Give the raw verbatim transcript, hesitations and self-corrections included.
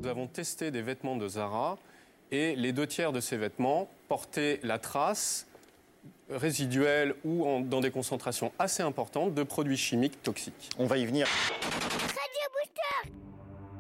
Nous avons testé des vêtements de Zara et les deux tiers de ces vêtements portaient la trace résiduelle ou en, dans des concentrations assez importantes de produits chimiques toxiques. On va y venir.